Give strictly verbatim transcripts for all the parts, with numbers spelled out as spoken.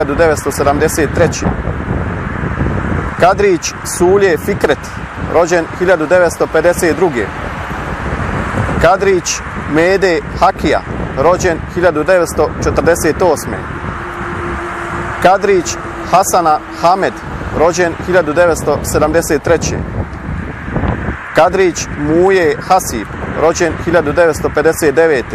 hiljadu devetsto sedamdeset treće. Kadrić Sulje Fikret, rođen hiljadu devetsto pedeset druge. Kadrić Mede Hakija, rođen hiljadu devetsto četrdeset osme. Kadrić Hasana Hamed, rođen hiljadu devetsto sedamdeset treće. Kadrić Muje Hasib, rođen hiljadu devetsto pedeset devete.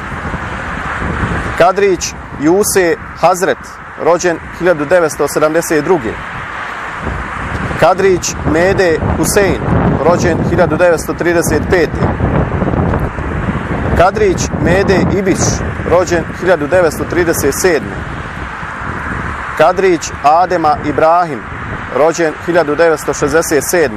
Kadrić Juse Hazret, rođen hiljadu devetsto sedamdeset druge. Kadrić Mede Husein, rođen hiljadu devetsto trideset pete. Kadrić Mede Ibiš, rođen hiljadu devetsto trideset sedme. Kadrić Adema Ibrahim, rođen hiljadu devetsto šezdeset sedme.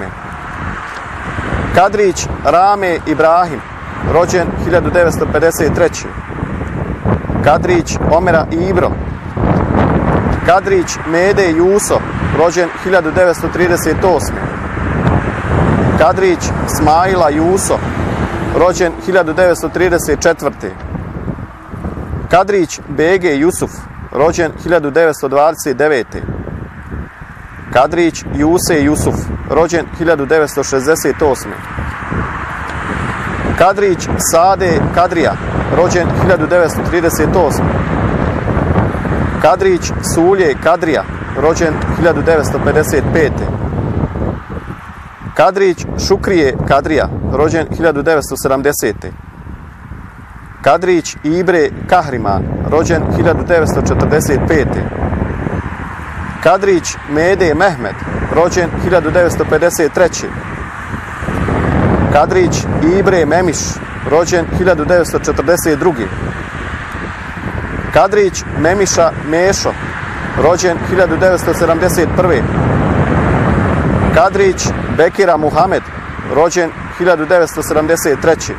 Kadrić Rame Ibrahim, rođen hiljadu devetsto pedeset treće. Kadrić Omera Ibro. Kadrić Mede Juso, rođen hiljadu devetsto trideset osme. Kadrić Smaila Juso, rođen hiljadu devetsto trideset četvrte. Kadrić Bege Jusuf, rođen hiljadu devetsto dvadeset devete. Kadrić Juse Jusuf, rođen hiljadu devetsto šezdeset osme. Kadrić Sade Kadrija, rođen hiljadu devetsto trideset osme. Kadrić Sulje Kadrija, rođen hiljadu devetsto pedeset pete. Kadrić Šukrije Kadrija, rođen hiljadu devetsto sedamdesete. Kadrić Ibre Kahriman, rođen hiljadu devetsto četrdeset pete. Kadrić Mede Mehmed, rođen hiljadu devetsto pedeset treće. Kadrić Ibre Memiš, rođen hiljadu devetsto četrdeset druge. Kadrić Memiša Mešo, rođen hiljadu devetsto sedamdeset prve. Kadrić Bekira Muhamed, rođen hiljadu devetsto sedamdeset treće.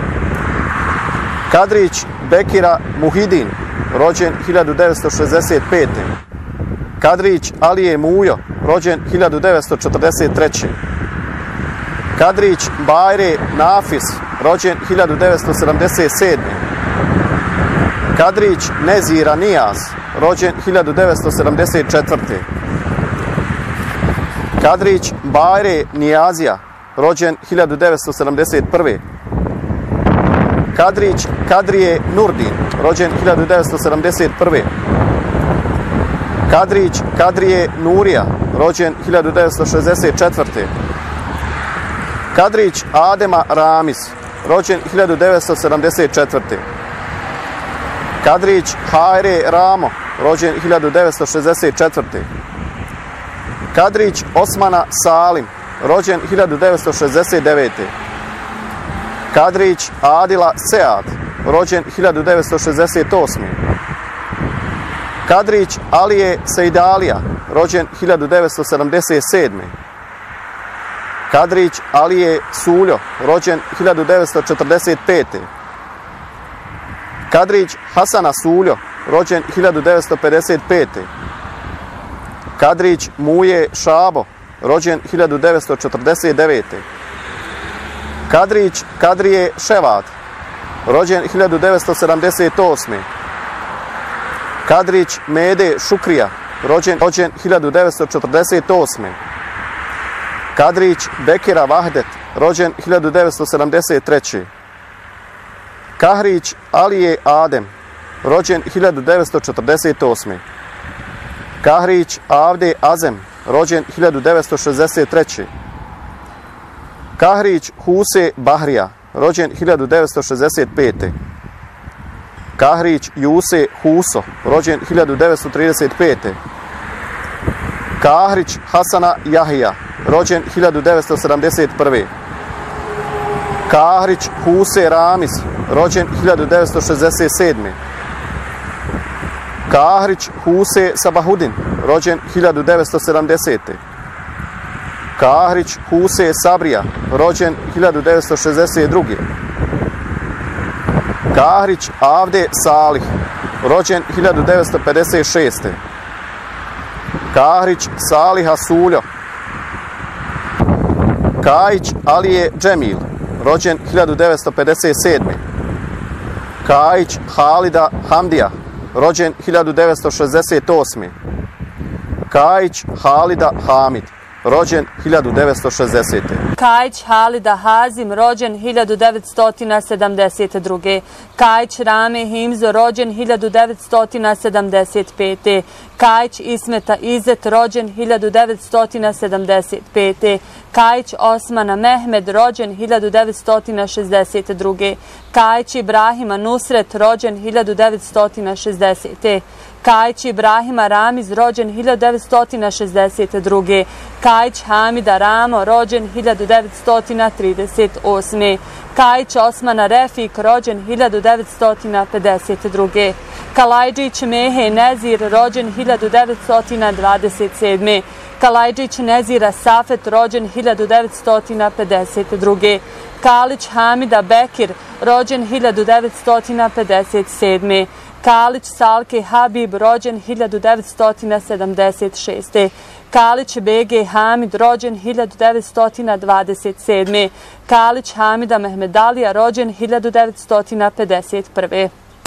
Kadrić Bekira Muhidin, rođen hiljadu devetsto šezdeset pete. Kadrić Alije Mujo, rođen hiljadu devetsto četrdeset treće. Kadrić Bajre Nafis, rođen hiljadu devetsto sedamdeset sedme. Kadrić Nezira Nijaz, rođen hiljadu devetsto sedamdeset četvrte. Kadrić Bajre Nijazija, rođen hiljadu devetsto sedamdeset prve. Kadrić Kadrije Nurdin, rođen hiljadu devetsto sedamdeset prve. Kadrić Kadrije Nurija, rođen hiljadu devetsto šezdeset četvrte. Kadrić Adema Ramiz, rođen hiljadu devetsto sedamdeset četvrte. Kadrić Hajre Ramo, rođen hiljadu devetsto šezdeset četvrte. Kadrić Osmana Salim, rođen hiljadu devetsto šezdeset devete. Kadrić Adila Sead, rođen hiljadu devetsto šezdeset osme. Kadrić Alije Sejdalija, rođen hiljadu devetsto sedamdeset sedme. Kadrić Alije Suljo, rođen hiljadu devetsto četrdeset pete. Kadrić Hasana Suljo, rođen hiljadu devetsto pedeset pete. Kadrić Muje Šabo, rođen hiljadu devetsto četrdeset devete. Kadrić Kadrije Ševad, rođen hiljadu devetsto sedamdeset osme. Kadrić Mede Šukrija, rođen, rođen hiljadu devetsto četrdeset osme. Kadrić Bekira Vahdet, rođen hiljadu devetsto sedamdeset treće. Kahrić Alije Adem, rođen hiljadu devetsto četrdeset osme. Kahrić Avde Azem, rođen hiljadu devetsto šezdeset treće. Kahrić Huse Bahrija, rođen hiljadu devetsto šezdeset pete. Kahrić Juse Huso, rođen hiljadu devetsto trideset pete. Kahrić Hasana Jahija, rođen hiljadu devetsto sedamdeset prve. Kahrić Huse Ramiz, rođen hiljadu devetsto šezdeset sedme. Kahrić Huse Sabahudin, rođen hiljadu devetsto sedamdesete. Kahrić Huse Sabrija, rođen hiljadu devetsto šezdeset druge. Kahrić Avde Salih, rođen hiljadu devetsto pedeset šeste. Kahrić Saliha Suljo. Kajić Alije Džemil, rođen hiljadu devetsto pedeset sedme. Kajić Halida Hamdija, rođen hiljadu devetsto šezdeset osme. Kajić Halida Hamid, rođen hiljadu devetsto šezdesete. Kajić Halida Hazim, rođen hiljadu devetsto sedamdeset druge. Kajić Rame Himzo, rođen hiljadu devetsto sedamdeset pete. Kajić Ismeta Izet, rođen hiljadu devetsto sedamdeset pete. Kajić Osmana Mehmed, rođen hiljadu devetsto šezdeset druge. Kajić Ibrahima Nusret, rođen hiljadu devetsto šezdesete. Kajić Ibrahima Ramiz, rođen hiljadu devetsto šezdeset druge. Kajić Hamida Ramo, rođen hiljadu devetsto trideset osme. Kajić Osmana Refik, rođen hiljadu devetsto pedeset druge. Kalajđić Mehe Nezir, rođen hiljadu devetsto dvadeset sedme. Kalajđić Nezira Safet, rođen hiljadu devetsto pedeset druge. Kalić Hamida Bekir, rođen hiljadu devetsto pedeset sedme. Kalić Salke Habib, rođen hiljadu devetsto sedamdeset šeste. Kalić Bege Hamid, rođen hiljadu devetsto dvadeset sedme. Kalić Hamida Mehmedalija, rođen hiljadu devetsto pedeset prve.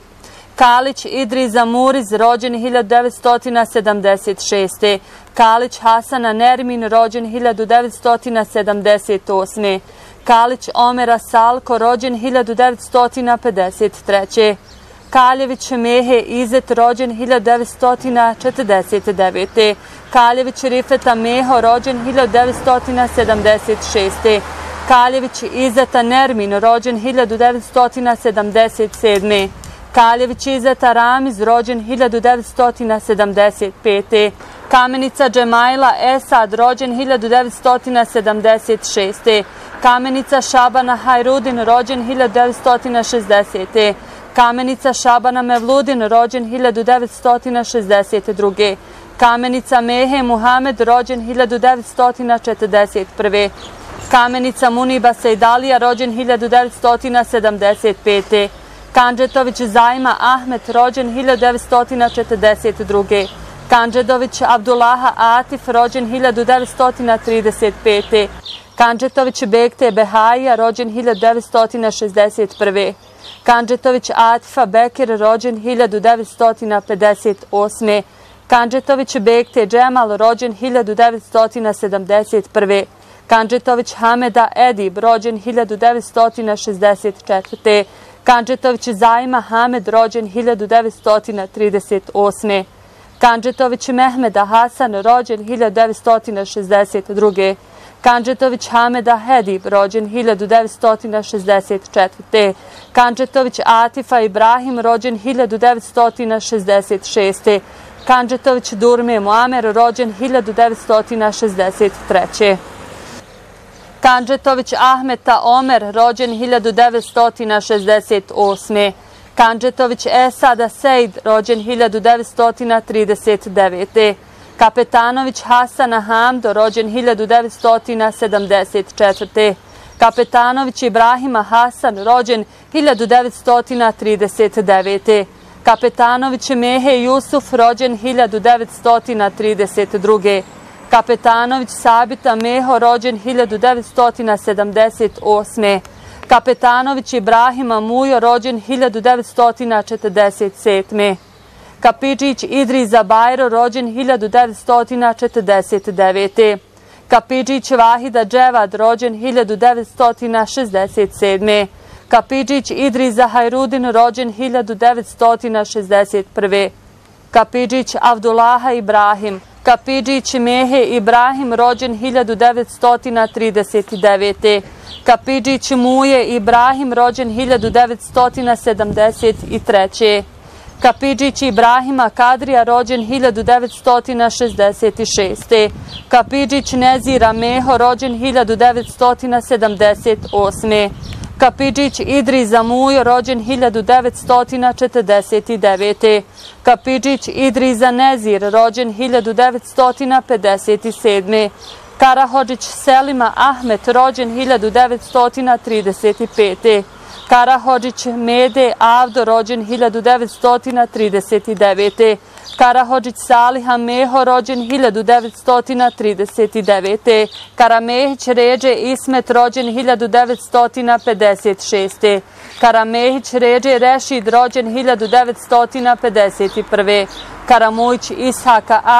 Kalić Idriza Muriz, rođen hiljadu devetsto sedamdeset šeste. Kalić Hasana Nermin, rođen hiljadu devetsto sedamdeset osme. Kalić Omera Salko, rođen hiljadu devetsto pedeset treće. Kaljević Mehe Izet, rođen hiljadu devetsto četrdeset devete. Kaljević Rifeta Meho, rođen hiljadu devetsto sedamdeset šeste. Kaljević Izeta Nermin, rođen hiljadu devetsto sedamdeset sedme. Kaljević Izeta Ramiz, rođen hiljadu devetsto sedamdeset pete. Kamenica Džemajla Esad, rođen hiljadu devetsto sedamdeset šeste. Kamenica Šabana Hajrudin, rođen hiljadu devetsto šezdesete. Kamenica Šabana Mevludin, rođen hiljadu devetsto šezdeset druge. Kamenica Mehe Muhamed, rođen hiljadu devetsto četrdeset prve. Kamenica Muniba Sejdalija, rođen hiljadu devetsto sedamdeset pete. Kandžetović Zajma Ahmet, rođen hiljadu devetsto četrdeset druge. Kandžedović Abdullaha Atif, rođen hiljadu devetsto trideset pete. Kandžetović Bekte Behaija, rođen hiljadu devetsto šezdeset prve. Kandžetović Atifa Bekir, rođen hiljadu devetsto pedeset osme. Kandžetović Bekte Džemal, rođen hiljadu devetsto sedamdeset prve. Kandžetović Hameda Edib, rođen hiljadu devetsto šezdeset četvrte. Kandžetović Zajma Hamed, rođen hiljadu devetsto trideset osme. Kandžetović Mehmeda Hasan, rođen hiljadu devetsto šezdeset druge. Kandžetović Hameda Hedib, rođen hiljadu devetsto šezdeset četvrte. Kandžetović Atifa Ibrahim, rođen hiljadu devetsto šezdeset šeste. Kandžetović Durme Muamer, rođen hiljadu devetsto šezdeset treće. Kandžetović Ahmeta Omer, rođen hiljadu devetsto šezdeset osme. Kandžetović Esada Sejd, rođen hiljadu devetsto trideset devete. Kapetanović Hasana Hamdo, rođen hiljadu devetsto sedamdeset četvrte. Kapetanović Ibrahima Hasan, rođen hiljadu devetsto trideset devete. Kapetanović Mehe Jusuf, rođen hiljadu devetsto trideset druge. Kapetanović Sabita Meho, rođen hiljadu devetsto sedamdeset osme. Kapetanović Ibrahima Mujo, rođen hiljadu devetsto četrdeset sedme. Kapidžić Idriza Bajro, rođen hiljadu devetsto četrdeset devete. Kapidžić Vahida Dževad, rođen hiljadu devetsto šezdeset sedme. Kapidžić Idriza Hajrudin, rođen hiljadu devetsto šezdeset prve. Kapidžić Abdullaha Ibrahim. Kapidžić Mehe Ibrahim, rođen hiljadu devetsto trideset devete. Kapidžić Muje Ibrahim, rođen hiljadu devetsto sedamdeset treće. Kapidžić Ibrahima Kadrija, rođen hiljadu devetsto šezdeset šeste. Kapidžić Nezira Meho, rođen hiljadu devetsto sedamdeset osme. Kapidžić Idriza Mujo, rođen hiljadu devetsto četrdeset devete. Kapidžić Idriza Nezir, rođen hiljadu devetsto pedeset sedme. Karahodžić Selima Ahmet, rođen hiljadu devetsto trideset pete. Karahodžić Mede Avdo, rođen hiljadu devetsto trideset devete. Karahodžić Saliha Meho, rođen hiljadu devetsto trideset devete. Karamehić Ređe Ismet, rođen hiljadu devetsto pedeset šeste. Karamehić Ređe Rešid, rođen hiljadu devetsto pedeset prve. Karamujić Ishaka